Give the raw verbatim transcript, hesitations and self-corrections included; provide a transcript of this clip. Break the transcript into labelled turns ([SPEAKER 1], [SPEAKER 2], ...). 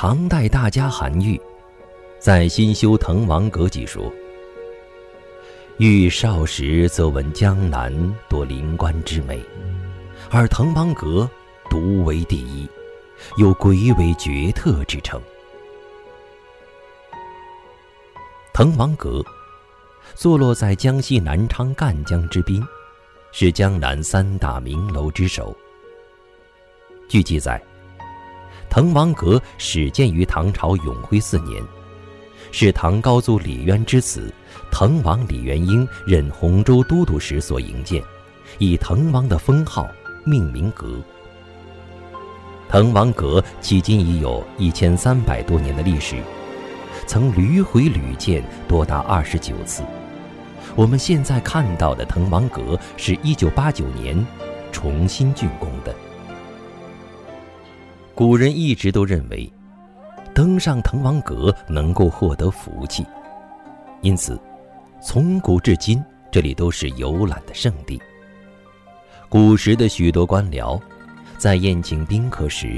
[SPEAKER 1] 唐代大家韩愈在《新修滕王阁记》说：愈少时则闻江南多灵官之美，而滕王阁独为第一，有鬼尾绝特之称。滕王阁坐落在江西南昌赣江之滨，是江南三大名楼之首。据记载，滕王阁始建于唐朝永徽四年，是唐高祖李渊之子滕王李元婴任洪州都督时所营建，以滕王的封号命名阁。滕王阁迄今已有一千三百多年的历史，曾屡毁屡建多达二十九次。我们现在看到的滕王阁是一九八九年重新竣工的。古人一直都认为登上滕王阁能够获得福气，因此从古至今这里都是游览的圣地。古时的许多官僚在宴请宾客时